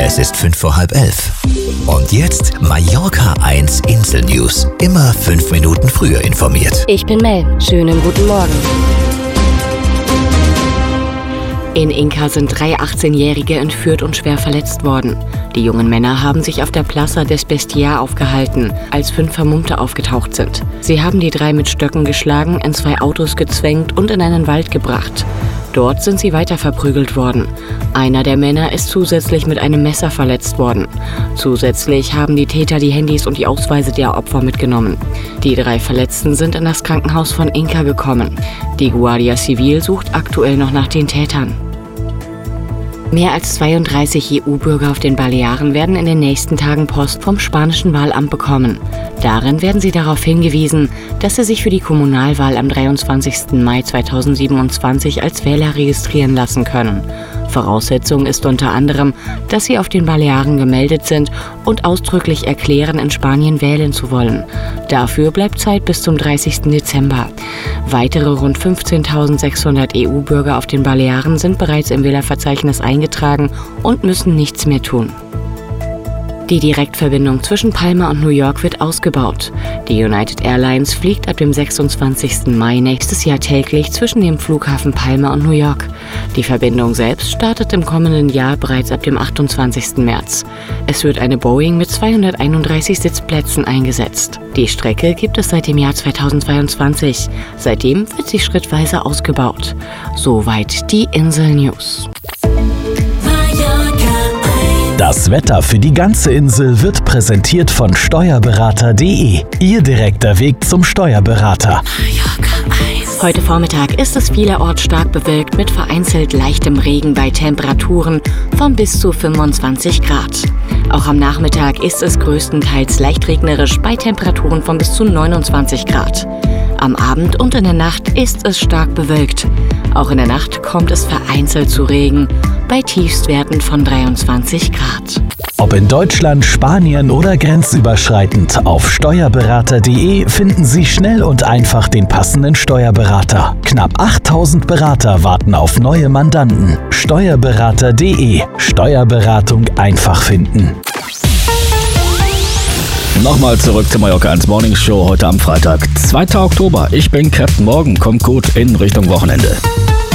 Es ist 11:05. Und jetzt Mallorca 1 Insel News. Immer 5 Minuten früher informiert. Ich bin Mel. Schönen guten Morgen. In Inca sind 3 18-Jährige entführt und schwer verletzt worden. Die jungen Männer haben sich auf der Plaza des Bestiar aufgehalten, als 5 Vermummte aufgetaucht sind. Sie haben die 3 mit Stöcken geschlagen, in 2 Autos gezwängt und in einen Wald gebracht. Dort sind sie weiter verprügelt worden. Einer der Männer ist zusätzlich mit einem Messer verletzt worden. Zusätzlich haben die Täter die Handys und die Ausweise der Opfer mitgenommen. Die 3 Verletzten sind in das Krankenhaus von Inca gekommen. Die Guardia Civil sucht aktuell noch nach den Tätern. Mehr als 32 EU-Bürger auf den Balearen werden in den nächsten Tagen Post vom spanischen Wahlamt bekommen. Darin werden sie darauf hingewiesen, dass sie sich für die Kommunalwahl am 23. Mai 2027 als Wähler registrieren lassen können. Voraussetzung ist unter anderem, dass sie auf den Balearen gemeldet sind und ausdrücklich erklären, in Spanien wählen zu wollen. Dafür bleibt Zeit bis zum 30. Dezember. Weitere rund 15.600 EU-Bürger auf den Balearen sind bereits im Wählerverzeichnis eingetragen und müssen nichts mehr tun. Die Direktverbindung zwischen Palma und New York wird ausgebaut. Die United Airlines fliegt ab dem 26. Mai nächstes Jahr täglich zwischen dem Flughafen Palma und New York. Die Verbindung selbst startet im kommenden Jahr bereits ab dem 28. März. Es wird eine Boeing mit 231 Sitzplätzen eingesetzt. Die Strecke gibt es seit dem Jahr 2022. Seitdem wird sie schrittweise ausgebaut. Soweit die Insel News. Das Wetter für die ganze Insel wird präsentiert von Steuerberater.de. Ihr direkter Weg zum Steuerberater. Heute Vormittag ist es vielerorts stark bewölkt mit vereinzelt leichtem Regen bei Temperaturen von bis zu 25 Grad. Auch am Nachmittag ist es größtenteils leicht regnerisch bei Temperaturen von bis zu 29 Grad. Am Abend und in der Nacht ist es stark bewölkt. Auch in der Nacht kommt es vereinzelt zu Regen bei Tiefstwerten von 23 Grad. Ob in Deutschland, Spanien oder grenzüberschreitend, auf Steuerberater.de finden Sie schnell und einfach den passenden Steuerberater. Knapp 8000 Berater warten auf neue Mandanten. Steuerberater.de. Steuerberatung einfach finden. Nochmal zurück zur Mallorca 1 Morning Show heute am Freitag, 2. Oktober. Ich bin Captain Morgan, kommt gut in Richtung Wochenende.